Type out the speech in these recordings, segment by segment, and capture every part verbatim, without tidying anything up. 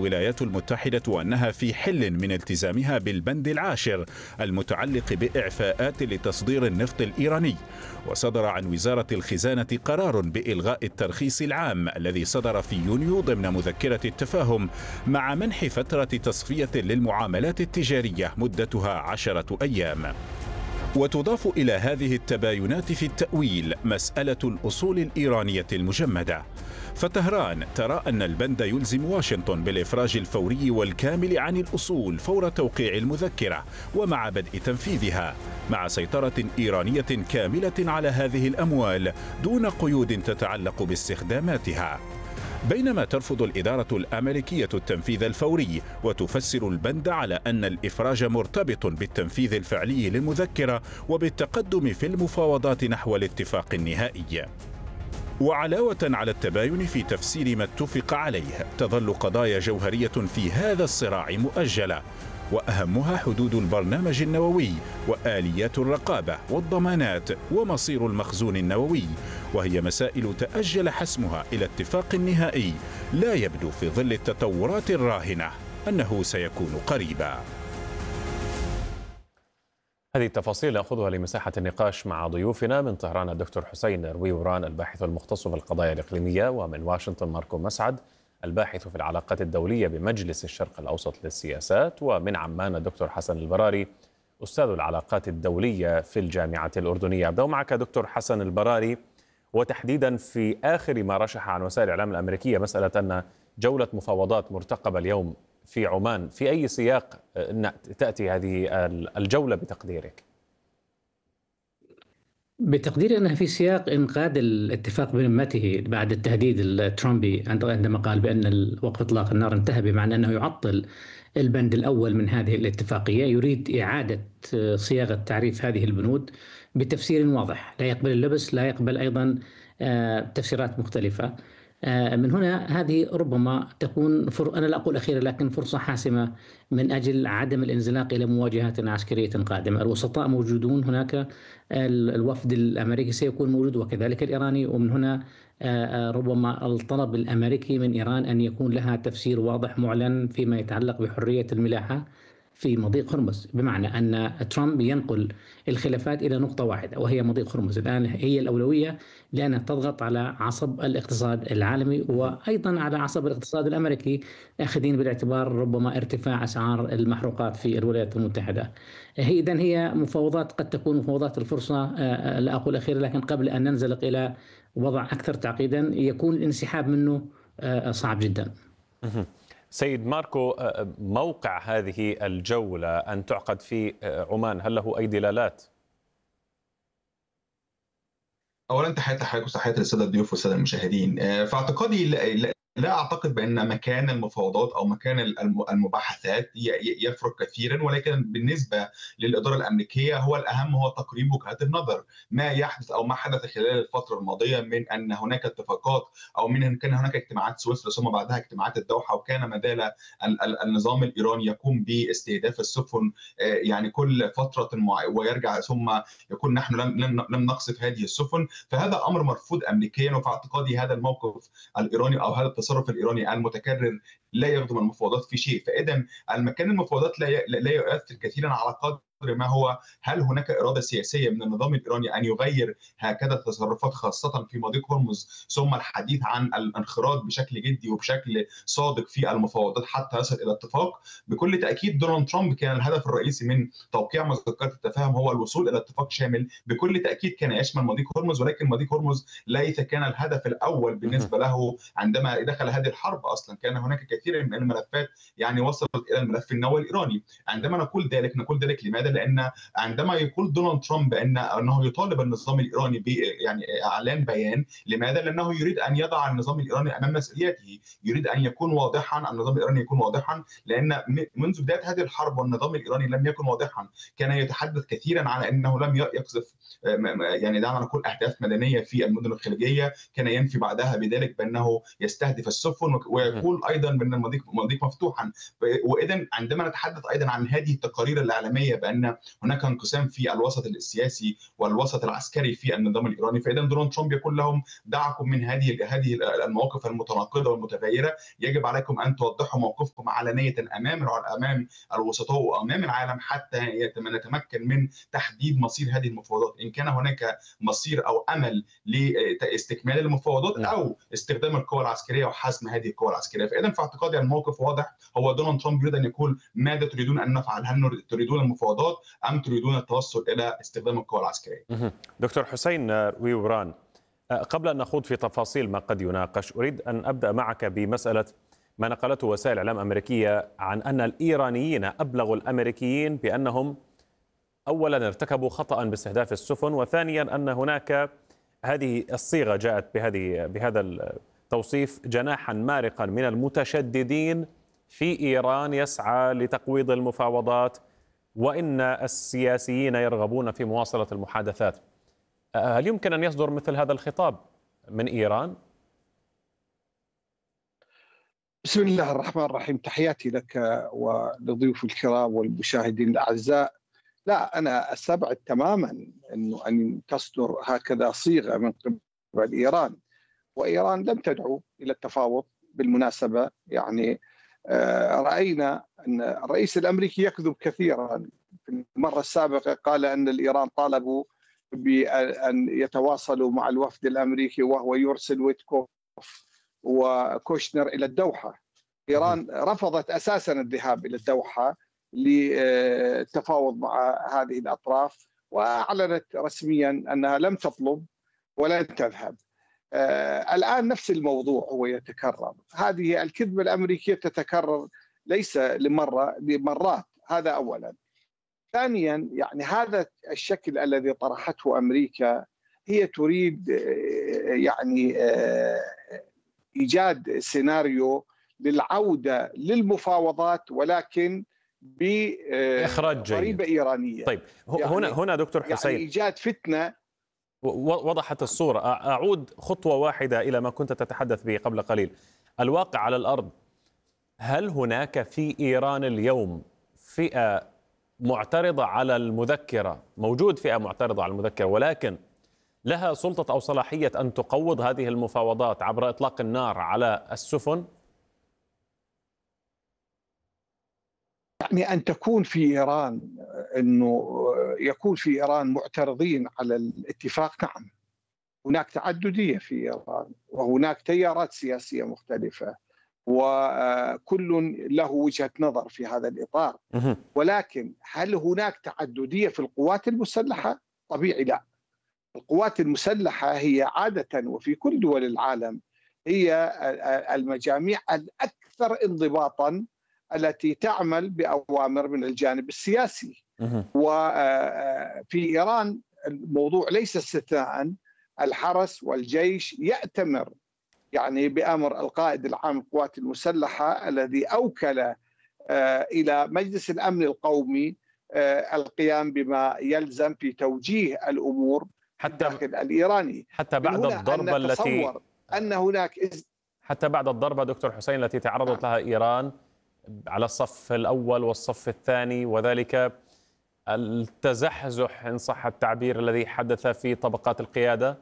الولايات المتحدة أنها في حل من التزامها بالبند العاشر المتعلق بإعفاءات لتصدير النفط الإيراني. وصدر عن وزارة الخزانة قرار بإلغاء الترخيص العام الذي صدر في يونيو ضمن مذكرة التفاهم، مع منح فترة تصفية للمعاملات التجارية مدتها عشرة أيام. وتضاف إلى هذه التباينات في التأويل مسألة الأصول الإيرانية المجمدة، فطهران ترى أن البند يلزم واشنطن بالإفراج الفوري والكامل عن الأصول فور توقيع المذكرة ومع بدء تنفيذها، مع سيطرة إيرانية كاملة على هذه الأموال دون قيود تتعلق باستخداماتها. بينما ترفض الإدارة الأمريكية التنفيذ الفوري وتفسر البند على أن الإفراج مرتبط بالتنفيذ الفعلي للمذكرة وبالتقدم في المفاوضات نحو الاتفاق النهائي. وعلاوة على التباين في تفسير ما اتفق عليه، تظل قضايا جوهرية في هذا الصراع مؤجلة، وأهمها حدود البرنامج النووي وآليات الرقابة والضمانات ومصير المخزون النووي، وهي مسائل تأجل حسمها إلى اتفاق نهائي لا يبدو في ظل التطورات الراهنة أنه سيكون قريبا. هذه التفاصيل نأخذها لمساحة النقاش مع ضيوفنا. من طهران الدكتور حسين رويوران الباحث المختص في القضايا الإقليمية، ومن واشنطن ماركو مسعد الباحث في العلاقات الدولية بمجلس الشرق الأوسط للسياسات، ومن عمان الدكتور حسن البراري أستاذ العلاقات الدولية في الجامعة الأردنية. أبدأ معك دكتور حسن البراري، وتحديدا في آخر ما رشح عن وسائل الإعلام الأمريكية مسألة أن جولة مفاوضات مرتقبة اليوم في عمان، في أي سياق تأتي هذه الجولة بتقديرك؟ بتقديري أنها في سياق إنقاذ الاتفاق بذمته بعد التهديد الترامبي عندما قال بأن وقف إطلاق النار انتهى، بمعنى أنه يعطل البند الأول من هذه الاتفاقية، يريد إعادة صياغة تعريف هذه البنود بتفسير واضح لا يقبل اللبس، لا يقبل أيضا تفسيرات مختلفة. من هنا هذه ربما تكون فر... أنا لا أقول أخيرا، لكن فرصة حاسمة من أجل عدم الانزلاق إلى مواجهات عسكرية قادمة. الوسطاء موجودون هناك، الوفد الأمريكي سيكون موجود وكذلك الإيراني، ومن هنا ربما الطلب الأمريكي من إيران أن يكون لها تفسير واضح معلن فيما يتعلق بحرية الملاحة في مضيق هرمز، بمعنى أن ترامب ينقل الخلافات إلى نقطة واحدة وهي مضيق هرمز. الآن هي الأولوية لأنها تضغط على عصب الاقتصاد العالمي وأيضا على عصب الاقتصاد الأمريكي، أخذين بالاعتبار ربما ارتفاع أسعار المحروقات في الولايات المتحدة. هي إذن هي مفاوضات قد تكون مفاوضات الفرصة، لا أقول أخيرا، لكن قبل أن ننزلق إلى وضع أكثر تعقيدا يكون الانسحاب منه صعب جدا. سيد ماركو، موقع هذه الجولة أن تعقد في عمان هل له أي دلالات؟ أولا تحياتي لحضرتك وتحياتي للسادة الضيوف والسادة المشاهدين. في اعتقادي لا لا أعتقد بأن مكان المفاوضات أو مكان المباحثات يفرق كثيرا، ولكن بالنسبة للإدارة الأمريكية هو الأهم هو تقريب وجهات النظر. ما يحدث أو ما حدث خلال الفترة الماضية من أن هناك اتفاقات أو من أن كان هناك اجتماعات سويسرا ثم بعدها اجتماعات الدوحة، وكان ما زال النظام الإيراني يقوم باستهداف السفن يعني كل فترة ويرجع ثم يقول نحن لم لم نقصف هذه السفن، فهذا أمر مرفوض أمريكيا. وفي اعتقادي هذا الموقف الإيراني أو هذا التصرف الإيراني المتكرر لا يخدم المفاوضات في شيء. فإذا المكان المفاوضات لا لا يؤثر كثيرا على قدر ما هو هل هناك إرادة سياسية من النظام الإيراني أن يغير هكذا التصرفات خاصة في مضيق هرمز، ثم الحديث عن الانخراط بشكل جدي وبشكل صادق في المفاوضات حتى يصل إلى اتفاق. بكل تأكيد دونالد ترامب كان الهدف الرئيسي من توقيع مذكرة التفاهم هو الوصول إلى اتفاق شامل، بكل تأكيد كان يشمل مضيق هرمز، ولكن مضيق هرمز ليس كان الهدف الأول بالنسبة له عندما دخل هذه الحرب. أصلا كان هناك كثير من الملفات يعني وصلت إلى الملف النووي الإيراني. عندما نقول ذلك نقول ذلك لماذا؟ لأن عندما يقول دونالد ترامب أن أنه يطالب النظام الإيراني ب يعني إعلان بيان، لماذا؟ لأنه يريد أن يضع النظام الإيراني أمام مسؤولياته، يريد أن يكون واضحا، النظام الإيراني يكون واضحا، لأن منذ بداية هذه الحرب والنظام الإيراني لم يكن واضحا، كان يتحدث كثيرا على أنه لم يقذف يعني دعنا نقول أهداف مدنية في المدن الخليجية، كان ينفي بعدها بذلك بأنه يستهدف السفن ويقول أيضا بأن المضيق مضيق مفتوحا. وإذا عندما نتحدث أيضا عن هذه التقارير الإعلامية بأن بان هناك انقسام في الوسط السياسي والوسط العسكري في النظام الايراني، فاذا دونالد ترامب يقول لهم دعكم من هذه هذه المواقف المتناقضه والمتغيره، يجب عليكم ان توضحوا موقفكم علنيه امام امام الوسطاء وامام العالم حتى نتمكن من تحديد مصير هذه المفاوضات، ان كان هناك مصير او امل لاستكمال المفاوضات او استخدام القوى العسكريه وحسم هذه القوى العسكريه. فاذا في اعتقادي الموقف واضح، هو دونالد ترامب يريد ان يقول ماذا تريدون ان نفعل؟ هل تريدون المفاوضات ام تريدون التوصل الى استخدام القوى العسكريه؟ دكتور حسين رويوران، قبل ان نخوض في تفاصيل ما قد يناقش، اريد ان ابدا معك بمساله ما نقلته وسائل اعلام امريكيه عن ان الايرانيين ابلغوا الامريكيين بانهم اولا ارتكبوا خطأ باستهداف السفن، وثانيا ان هناك هذه الصيغه جاءت بهذه بهذا التوصيف جناحا مارقا من المتشددين في ايران يسعى لتقويض المفاوضات، وان السياسيين يرغبون في مواصله المحادثات. هل يمكن ان يصدر مثل هذا الخطاب من ايران؟ بسم الله الرحمن الرحيم، تحياتي لك ولضيوف الكرام والمشاهدين الاعزاء. لا، أنا أستبعد تماما أنه أن تصدر هكذا صيغة من قبل إيران، وإيران لم تدعو إلى التفاوض بالمناسبة. يعني رأينا أن الرئيس الأمريكي يكذب كثيرا. في المرة السابقة قال أن الإيران طالبوا بأن يتواصلوا مع الوفد الأمريكي وهو يرسل ويتكوف وكوشنر إلى الدوحة. إيران رفضت أساسا الذهاب إلى الدوحة للتفاوض مع هذه الأطراف، وأعلنت رسميا أنها لم تطلب ولن تذهب. الآن نفس الموضوع هو يتكرر، هذه الكذبة الأمريكية تتكرر ليس لمرة لمرات، هذا أولا. ثانيا، يعني هذا الشكل الذي طرحته أمريكا هي تريد يعني إيجاد سيناريو للعودة للمفاوضات، ولكن بإخراج ضريبة إيرانية. طيب هنا يعني هنا دكتور حسين، يعني إيجاد فتنة. وضحت الصورة. أعود خطوة واحدة إلى ما كنت تتحدث به قبل قليل، الواقع على الأرض. هل هناك في إيران اليوم فئة معترضة على المذكرة، موجود فئة معترضة على المذكرة ولكن لها سلطة أو صلاحية أن تقوض هذه المفاوضات عبر إطلاق النار على السفن؟ يعني أن تكون في إيران أنه يكون في إيران معترضين على الاتفاق، نعم. هناك تعددية في إيران وهناك تيارات سياسية مختلفة وكل له وجهة نظر في هذا الإطار، ولكن هل هناك تعددية في القوات المسلحة؟ طبيعي لا. القوات المسلحة هي عادة وفي كل دول العالم هي المجاميع الأكثر انضباطا التي تعمل بأوامر من الجانب السياسي. وفي إيران الموضوع ليس استثناء، الحرس والجيش يأتمر يعني بأمر القائد العام للقوات المسلحة الذي أوكل إلى مجلس الأمن القومي القيام بما يلزم في توجيه الأمور حتى داخل الإيراني. حتى بعد الضربة أن التي أن هناك إز... حتى بعد الضربة دكتور حسين التي تعرضت لها إيران على الصف الأول والصف الثاني، وذلك التزحزح إن صح التعبير الذي حدث في طبقات القيادة.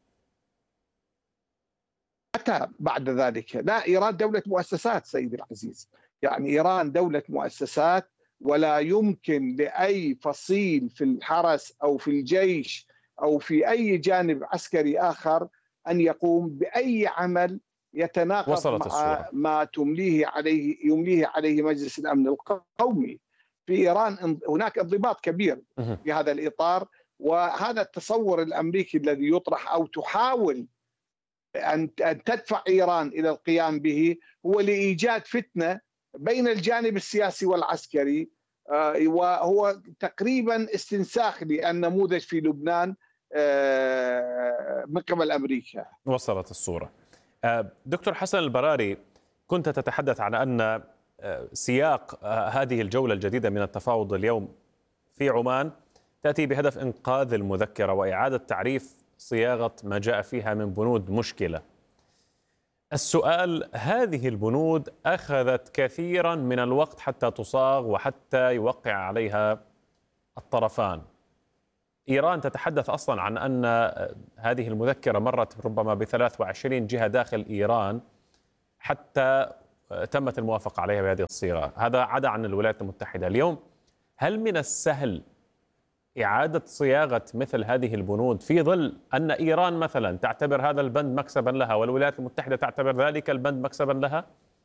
حتى بعد ذلك لا، إيران دولة مؤسسات سيدي العزيز، يعني إيران دولة مؤسسات، ولا يمكن لأي فصيل في الحرس أو في الجيش أو في أي جانب عسكري آخر أن يقوم بأي عمل يتناقض مع الصورة. ما تمليه عليه يمليه عليه مجلس الأمن القومي. في إيران هناك انضباط كبير في هذا الإطار، وهذا التصور الأمريكي الذي يطرح أو تحاول أن تدفع إيران إلى القيام به هو لإيجاد فتنة بين الجانب السياسي والعسكري، وهو تقريبا استنساخ للنموذج في لبنان من قبل أمريكا. وصلت الصورة. دكتور حسن البراري، كنت تتحدث عن أن سياق هذه الجولة الجديدة من التفاوض اليوم في عمان تأتي بهدف إنقاذ المذكرة وإعادة تعريف صياغة ما جاء فيها من بنود مشكلة. السؤال، هذه البنود أخذت كثيرا من الوقت حتى تصاغ وحتى يوقع عليها الطرفان. إيران تتحدث أصلا عن أن هذه المذكرة مرت ربما ب ثلاث وعشرين جهة داخل إيران حتى تمت الموافقة عليها بهذه الصيغة. هذا عدا عن الولايات المتحدة. اليوم هل من السهل إعادة صياغة مثل هذه البنود في ظل أن إيران مثلا تعتبر هذا البند مكسبا لها والولايات المتحدة تعتبر ذلك البند مكسبا لها؟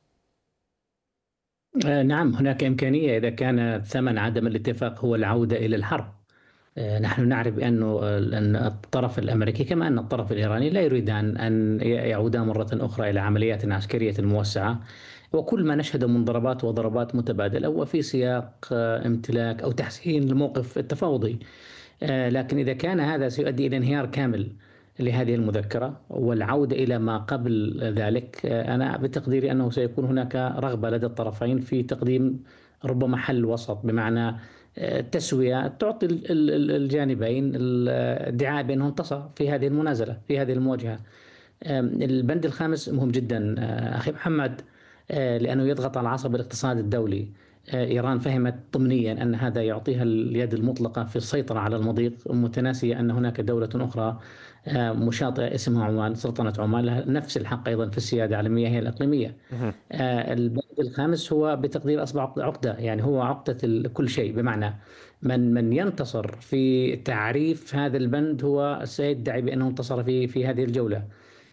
نعم، هناك إمكانية إذا كان ثمن عدم الاتفاق هو العودة إلى الحرب. نحن نعرف بأنه أن الطرف الأمريكي كما أن الطرف الإيراني لا يريدان أن يعودا مرة أخرى إلى عمليات عسكرية موسعة، وكل ما نشهده من ضربات وضربات متبادلة هو في سياق امتلاك أو تحسين الموقف التفاوضي. لكن إذا كان هذا سيؤدي إلى انهيار كامل لهذه المذكرة والعودة إلى ما قبل ذلك، أنا بتقديري أنه سيكون هناك رغبة لدى الطرفين في تقديم ربما حل وسط، بمعنى تسوية تعطي الجانبين الادعاء بأنه انتصر في هذه المنازلة في هذه المواجهة. البند الخامس مهم جدا أخي محمد، لأنه يضغط على عصب الاقتصاد الدولي. إيران فهمت ضمنيا أن هذا يعطيها اليد المطلقة في السيطرة على المضيق، متناسية أن هناك دولة أخرى مشاطئة اسمها عمان، سلطنة عمان، لها نفس الحق أيضا في السيادة على المياه الإقليمية. البند الخامس هو بتقدير أصبح عقدة، يعني هو عقدة كل شيء، بمعنى من من ينتصر في تعريف هذا البند هو سيدعي بأنه انتصر في في هذه الجولة.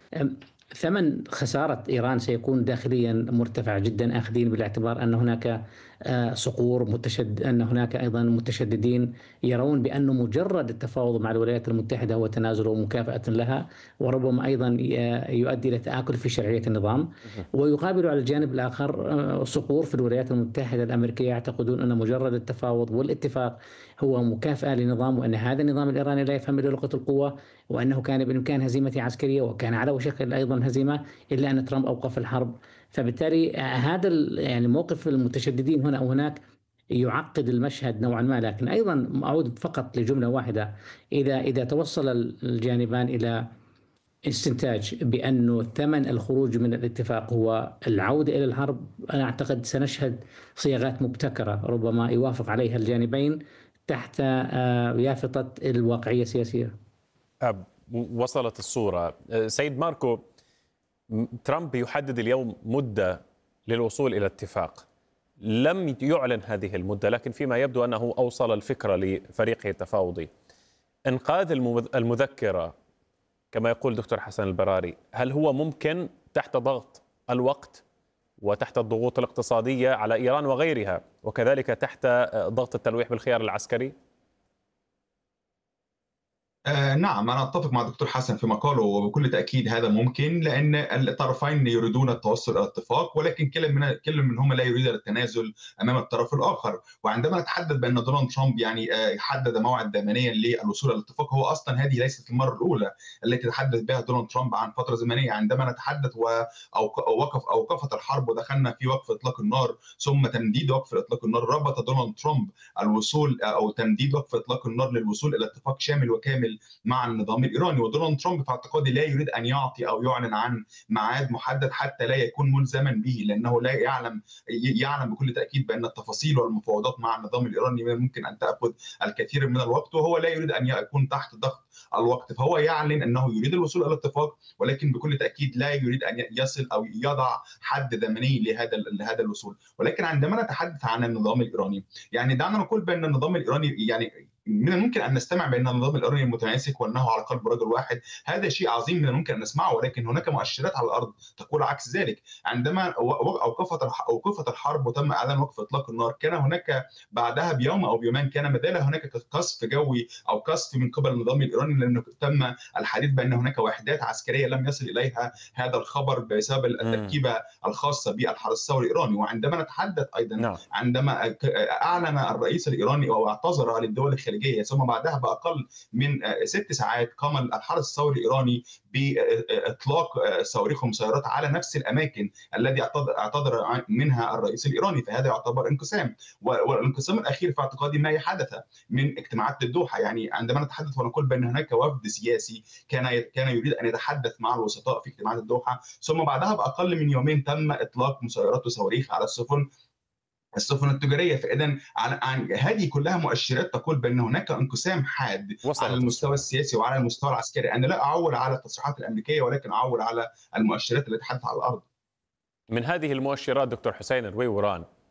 ثمن خسارة إيران سيكون داخليا مرتفع جدا، أخذين بالاعتبار أن هناك صقور متشدد، أن هناك أيضا متشددين يرون بأن مجرد التفاوض مع الولايات المتحدة هو تنازل ومكافأة لها، وربما أيضا يؤدي إلى تآكل في شرعية النظام. ويقابل على الجانب الآخر صقور في الولايات المتحدة الأمريكية يعتقدون أن مجرد التفاوض والاتفاق هو مكافأة لنظام، وأن هذا النظام الإيراني لا يفهم إلا لغة القوة، وأنه كان بإمكان هزيمته عسكرية وكان على وشك أيضا هزيمة إلا أن ترامب أوقف الحرب. فبالتالي هذا يعني موقف المتشددين هنا أو هناك يعقد المشهد نوعا ما. لكن أيضا أعود فقط لجملة واحدة، إذا إذا توصل الجانبان إلى استنتاج بأنه ثمن الخروج من الاتفاق هو العودة إلى الحرب، أنا أعتقد سنشهد صياغات مبتكرة ربما يوافق عليها الجانبين تحت يافطة الواقعية السياسية. وصلت الصورة. سيد ماركو، ترامب يحدد اليوم مدة للوصول إلى اتفاق، لم يعلن هذه المدة، لكن فيما يبدو أنه أوصل الفكرة لفريقه التفاوضي. إنقاذ المذكرة كما يقول دكتور حسن البراري، هل هو ممكن تحت ضغط الوقت وتحت الضغوط الاقتصادية على إيران وغيرها، وكذلك تحت ضغط التلويح بالخيار العسكري؟ آه نعم، أنا أتفق مع دكتور حسن في مقاله، وبكل تأكيد هذا ممكن، لأن الطرفين يريدون التوصل إلى اتفاق، ولكن كل من كل منهما لا يريد التنازل أمام الطرف الآخر. وعندما نتحدث بأن دونالد ترامب يعني آه حدد موعد زمنيا للوصول إلى الاتفاق، هو أصلا هذه ليست المرة الأولى التي تحدث بها دونالد ترامب عن فترة زمنية. عندما نتحدث ووقف أوقفت الحرب ودخلنا في وقف إطلاق النار ثم تمديد وقف إطلاق النار، ربط دونالد ترامب الوصول أو تمديد وقف إطلاق النار للوصول إلى اتفاق شامل وكامل مع النظام الإيراني. ودونالد ترامب في اعتقادي لا يريد أن يعطي أو يعلن عن ميعاد محدد حتى لا يكون ملزما به، لأنه لا يعلم يعلم بكل تأكيد بأن التفاصيل والمفاوضات مع النظام الإيراني ممكن أن تأخذ الكثير من الوقت، وهو لا يريد أن يكون تحت ضغط الوقت. فهو يعلن أنه يريد الوصول إلى الاتفاق، ولكن بكل تأكيد لا يريد أن يصل أو يضع حد زمني لهذا لهذا الوصول. ولكن عندما نتحدث عن النظام الإيراني، يعني دعنا نقول بأن النظام الإيراني يعني من الممكن ان نستمع بان النظام الايراني متماسك وانه على قلب رجل واحد، هذا شيء عظيم من الممكن ان نسمعه، ولكن هناك مؤشرات على الارض تقول عكس ذلك. عندما اوقفت اوقفت الحرب وتم اعلان وقف اطلاق النار، كان هناك بعدها بيوم او بيومين كان ما زال هناك قصف جوي او قصف من قبل النظام الايراني، لانه تم الحديث بان هناك وحدات عسكريه لم يصل اليها هذا الخبر بسبب التركيبه الخاصه بالحرس الثوري الايراني. وعندما نتحدث ايضا no. عندما اعلن الرئيس الايراني او اعتذر للدول الخليجيه، ثم بعدها باقل من ست ساعات قام الحرس الثوري الايراني باطلاق صواريخ ومسيرات على نفس الاماكن الذي اعتذر منها الرئيس الايراني، فهذا يعتبر انقسام. والانقسام الاخير في اعتقادي ما حدث من اجتماعات الدوحه. يعني عندما نتحدث ونقول بان هناك وفد سياسي كان كان يريد ان يتحدث مع الوسطاء في اجتماعات الدوحه، ثم بعدها باقل من يومين تم اطلاق مسيرات وصواريخ على السفن السفن التجاريه. فاذا هذه كلها مؤشرات تقول بان هناك انقسام حاد على المستوى السياسي وعلى المستوى العسكري. انا لا اعول على التصريحات الامريكيه ولكن اعول على المؤشرات التي حدثت على الارض. من هذه المؤشرات دكتور حسين رويوران،